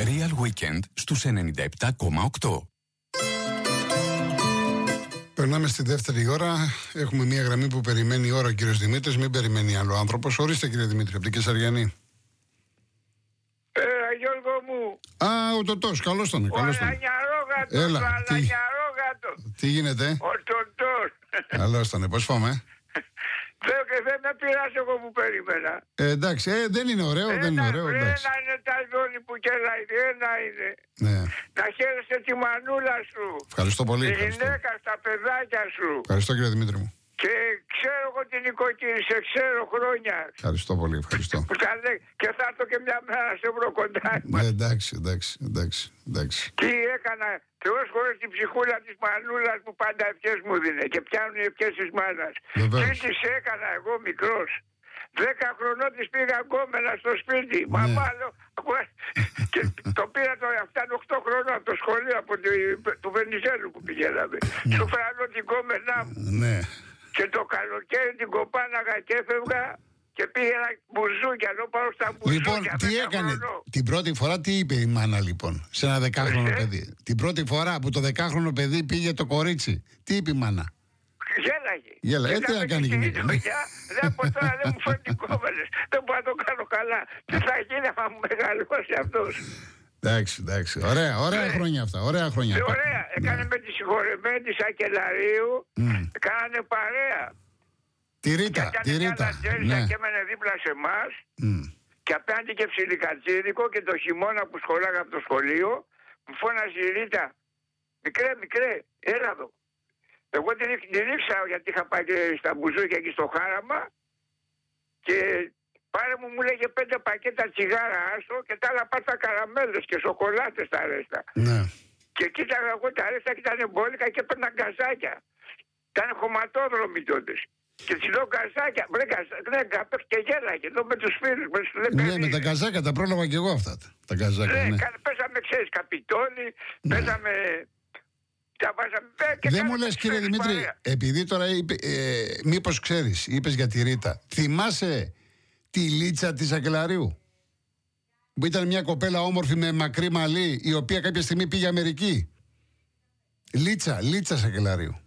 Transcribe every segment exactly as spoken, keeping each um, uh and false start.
Real Weekend στους ενενήντα επτά κόμμα οκτώ. Περνάμε στη δεύτερη ώρα. Έχουμε μια γραμμή που περιμένει η ώρα ο κύριος Δημήτρης. Μην περιμένει άλλο άνθρωπος. Ορίστε, κύριε Δημήτρη, από την Κεσαριανή. Ε, Γιώργο μου. Α, ο Τωτός, καλώς τον. Ο Αλανιαρόγατος. Έλα, ο τι... Αλανιαρόγατος. Τι γίνεται? Ο Τωτός. Καλώς τον. Πώς πάμε? Δεν, δεν με πειράζει εγώ που περίμενα. Ε, εντάξει, ε, δεν είναι ωραίο, ένα, δεν είναι ωραίο. Ένα εντάξει. είναι τα δόνη που κελάει, ένα είναι. Ναι. Να χαίρεσαι τη μανούλα σου. Ευχαριστώ πολύ. Τη Ευχαριστώ. γυναίκα, στα παιδάκια σου. Ευχαριστώ, κύριε Δημήτρη μου. Και ξέρω εγώ την οικοκύρισε, ξέρω χρόνια. Ευχαριστώ πολύ, ευχαριστώ. Που τα λέει, και θα έρθω και μια μέρα σε βρω κοντά μας. Ναι, εντάξει, εντάξει, εντάξει, εντάξει. Τι έκανα, Θεός χωρίς την ψυχούλα της μανούλας που πάντα ευχές μου δίνε και πιάνουν οι ευχές της μάνας. Βεβαίως. Τι τις έκανα εγώ μικρός. Δέκα χρονών της πήγα γκόμενα στο σπίτι. Ναι. Μαμά, λέω, και το πήρα το, αυτά οκτώ χρονών από το σχολείο από το, του Βενιζέλου που πηγαίναμε. Σου φέρω την γκόμενά μου. Ναι. Και το καλοκαίρι την κοπάναγα και έφευγα και πήγαινα μπουζούκια, ενώ πάω στα μπουζούκια. Λοιπόν, τι έκανε χρονών. την πρώτη φορά, τι είπε η μάνα λοιπόν, σε ένα δεκάχρονο Ε? παιδί? Την πρώτη φορά που το δεκάχρονο παιδί πήγε το κορίτσι, τι είπε η μάνα? Γέλαγε. Γέλα, ε, τι να κάνει η γυναίκα. Δεν από τώρα δεν μου φέρνει κόμμενες. Δεν μπορώ να το κάνω καλά. Τι θα γίνει άμα μου μεγαλώσει αυτός. Εντάξει, εντάξει. Ωραία, ωραία χρόνια αυτά. Ωραία χρόνια. Ε, Ωραία. Έκανε με τη συγχωρεμένη της Ακελαρίου. Mm. Κάνανε παρέα. Τη Ρίτα, Και τη έκανε μια Ρίτα. λατζέρισα Ναι. και έμενε δίπλα σε εμάς. Mm. Και απέναντι και ψιλικατσίδικο και το χειμώνα που σχολάγα από το σχολείο. Μου φώναζε η Ρίτα. Μικρέ, μικρέ, έλα εδώ. Εγώ την, την ρίξα γιατί είχα πάει και στα μπουζούκια εκεί στο Χάραμα και πάρε μου, μου λέγε πέντε πακέτα τσιγάρα άστο και τα άλλα πάτα καραμέλες και σοκολάτες τα ρέστα. Ναι. Και κοίταγα εγώ τα ρέστα και ήταν μπόλικα και έπαιρνα γκαζάκια. Ήταν χωματόδρομοι τότε. Και τις λέω γκαζάκια, βρε γκαζάκια, και γέλαγε εδώ με τους φίλους. Με, Ναι, με τα καζάκια τα πρόλαβα και εγώ αυτά. Τα καζάκια, ναι, ναι. παίζαμε, ξέρεις, Καπιτόλι, Ναι. παίζαμε... Τα βάζαμε, και Δεν κάναμε μου λες, κύριε ξέρεις, Δημήτρη, παρέα. επειδή τώρα είπε, ε, μήπως ξέρεις, είπες για τη Ρίτα, θυμάσαι τη Λίτσα της Ακελαρίου? Που ήταν μια κοπέλα όμορφη με μακρύ μαλλί, η οποία κάποια στιγμή πήγε Αμερική. Λίτσα, Λίτσα Σακελαρίου.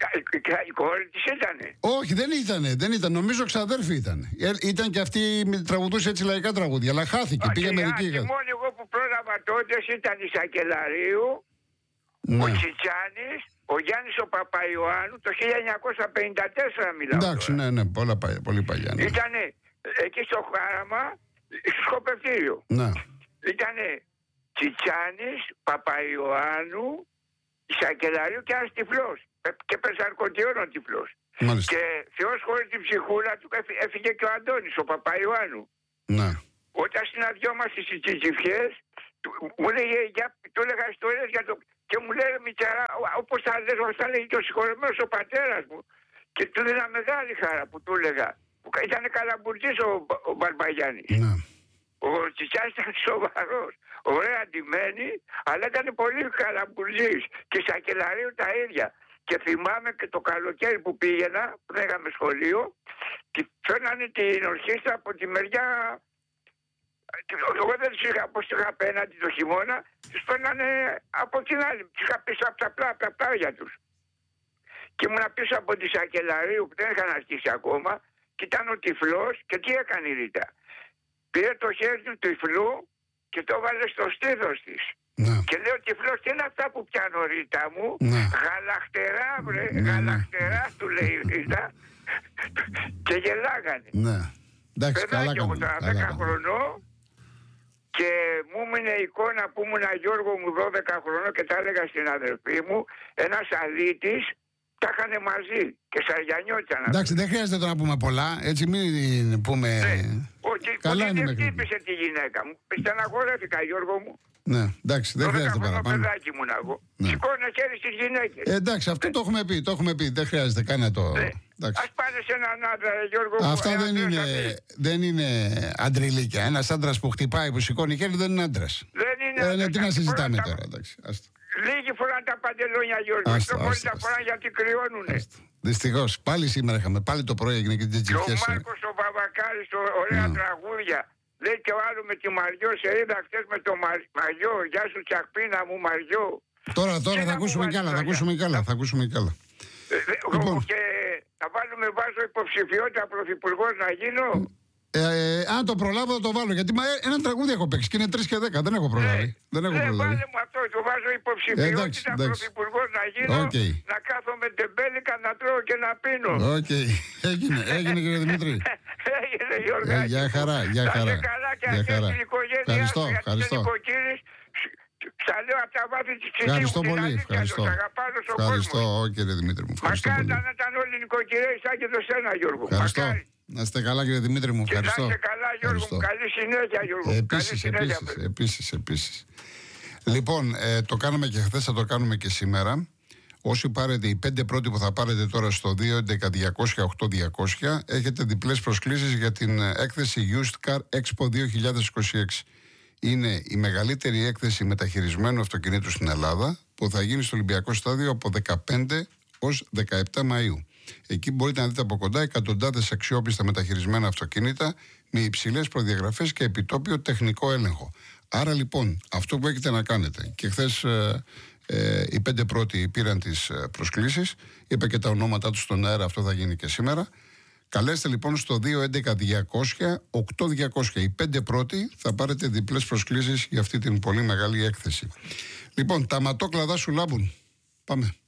Η κόρη της ήτανε. Όχι, δεν ήτανε, δεν ήταν. Νομίζω ξαδέρφη ήταν. Ε, ήταν και αυτή τραγουδούσε έτσι λαϊκά τραγούδια, αλλά χάθηκε, πήγε Αμερική. Η μόνη εγώ που πρόλαβα τότε ήταν η Σακελαρίου, Ναι. ο Τσιτσάνης, ο Γιάννης ο Παπαϊωάννου, το χίλια εννιακόσια πενήντα τέσσερα μιλάω. Εντάξει, τώρα. ναι, ναι, πολλά, πολύ παλιά. Ναι. Ήτανε εκεί στο Χάραμα, στο σκοπευτήριο. Ναι. Ήτανε Τσιτσάνης, Παπαϊωάννου, Σακελαρίου και ένας τυφλός. Και πεζαρκοντιών ο τυφλός. Μάλιστα. Και Θεός χωρίς την ψυχούλα του έφυγε και ο Αντώνης, ο Παπαϊωάννου. Ναι. Όταν συναντιόμαστε στις τσιτσιφιές, μου λέγε, για, του έλεγα ιστορίες για το... Και μου λέει, Μητσαρά, όπως θα λες, όπως θα λέγει και ο συγχωρεμένος ο πατέρας μου. Και του έδινα μεγάλη χαρά που του έλεγα. Που ήταν καλαμπουρτής ο, ο Μπαρμπαγιάννης. Ναι. Ο Τσιτσάνης ήταν σοβαρός, ωραία αντιμένη, αλλά ήταν πολύ καλαμπουρτής. Και η Σακελαρίου τα ίδια. Και θυμάμαι και το καλοκαίρι που πήγαινα, που είχαμε σχολείο, και φέρνανε την ορχήστρα από τη μεριά. Εγώ δεν τους είχα, πως είχα απέναντι το χειμώνα, τους φέρνανε από την άλλη. Τους είχα πίσω από τα, πλά, από τα πλάγια τους. Και ήμουν πίσω από τη Σακελαρίου που δεν είχαν αρχίσει ακόμα, και ήταν ο τυφλός, και τι έκανε η Ρίτα. Πήρε το χέρι του τυφλού και το βάλε στο στήθος της. Ναι. Και λέει ο τυφλός, τι είναι αυτά που πιάνω, Ρίτα μου? Ναι. Γαλαχτερά, βρε, Ναι, γαλαχτερά, του λέει η Ρίτα. Και γελάγανε. Ναι. Εντάξει, καλά Παιδάκι εγώ κάνανε, τώρα, καλά δέκα κάνανε. χρονών, και μου έμεινε εικόνα που ήμουν Γιώργο μου δώδεκα χρονών και τα έλεγα στην αδερφή μου, ένας αλήτης, τα είχανε μαζί και σαριανιώτησαν. Εντάξει, δεν χρειάζεται τώρα να πούμε πολλά, έτσι μην πούμε... Ναι. Όχι, Καλά είναι δεν μέχρι. χτύπησε τη γυναίκα μου. Στεναχωρέθηκα, Γιώργο μου. Ναι, εντάξει, δεν χρειάζεται δώδεκα χρονών παραπάνω. παιδάκι ήμουν εγώ. Ναι. Σηκώνε χέρι στις γυναίκες. Ε, εντάξει, αυτό το έχουμε πει, το έχουμε πει, δεν χρειάζεται καν να το... Ναι. Εντάξει. Ας πάνε σε έναν άντρα, Γιώργο μου. Αυτά ένας δεν είναι, άντρας, δεν είναι αντριλίκια. Ένας άντρας που χτυπάει, που σηκώνει χέρι δεν είναι άντρας. Δεν είναι Ε, ναι, άντρας. τι να συζητάμε Φοράνε τα- τώρα, εντάξει. Άστο. Λίγοι φοράνε τα παντελόνια, Γιώργο. Άστο, Δεν μπορεί άστο, τα άστο. φοράνε γιατί κρυώνουνε. Δυστυχώς, πάλι σήμερα είχαμε, πάλι το πρωί έγινε και τις Και ο τσιφιές. Μάρκος ο Μπαμπακάρης, ο- ωραία Ναι. τραγούδια. Λέει και ο άλλο με τη Μαριό, σε είδα χτες με το Μα- Μαριό. Γεια σου Τσακπίνα μου Μαριό. Τώρα, τώρα Και θα να ακούσουμε μου κι άλλα, θα βάλει ακούσουμε κι άλλα, θα ακούσουμε κι άλλα. Ε, δε- Λοιπόν. Και θα βάλουμε βάζω υποψηφιότητα πρωθυπουργός να γίνω. Ε, ε, αν το προλάβω θα το βάλω. Γιατί μα, ε, ένα τραγούδι έχω παίξει και είναι τρεις και δέκα. Δεν έχω προλάβει. Δεν έχω Ε, προλάβει. βάλε μου αυτό, το βάζω Εντάξει, υποψηφιότητα εντάξει. πρωθυπουργός να γίνω. Οκ. Να κάθομαι τεμπέλικα να τρώω και να πίνω. Οκ. Έγινε, έγινε κύριε Δημήτρη. Έγινε Ε, Γιώργο. για χαρά, για χαρά. καλά και Για αρχές χαρά. την οικογένειά Ευχαριστώ, σου, γιατί ευχαριστώ. είσαι νοικοκύρης. Στα λέω από τα βάθη της ψυχής Ευχαριστώ μου, την πολύ. αλήθεια, Ευχαριστώ. τους αγαπάω στον Ευχαριστώ, κόσμο. κύριε Δημήτρη μου. Ευχαριστώ Μακάρι πολύ. να ήταν όλοι νοικοκυρέοι σαν και το σένα Γιώργο. Ευχαριστώ. Μακάρι. Να είστε καλά, κύριε Δημήτρη μου. Και να Ευχαριστώ. είστε καλά Γιώργο. Ευχαριστώ. Καλή συνέχεια Γιώργο. Επίσης, Καλή συνέχεια. επίσης, επίσης, επίσης. Λοιπόν, ε, το κάναμε και χθες, θα το κάνουμε και σήμερα. Όσοι πάρετε, οι πέντε πρώτοι που θα πάρετε τώρα στο δύο έντεκα διακόσια οκτώ διακόσια, έχετε διπλές προσκλήσεις για την ε, έκθεση Used Car Expo δύο χιλιάδες είκοσι έξι. Είναι η μεγαλύτερη έκθεση μεταχειρισμένου αυτοκινήτου στην Ελλάδα, που θα γίνει στο Ολυμπιακό Στάδιο από δεκαπέντε ως δεκαεπτά Μαΐου. Εκεί μπορείτε να δείτε από κοντά εκατοντάδες αξιόπιστα μεταχειρισμένα αυτοκίνητα με υψηλές προδιαγραφές και επιτόπιο τεχνικό έλεγχο. Άρα λοιπόν, αυτό που έχετε να κάνετε, και χθες ε, ε, οι πέντε πρώτοι πήραν τις ε, προσκλήσεις, είπα και τα ονόματά τους στον αέρα, αυτό θα γίνει και σήμερα. Καλέστε λοιπόν στο δύο έντεκα διακόσια οκτώ διακόσια. Οι πέντε πρώτοι θα πάρετε διπλές προσκλήσεις για αυτή την πολύ μεγάλη έκθεση. Λοιπόν, τα ματόκλαδά σου λάμπουν. Πάμε.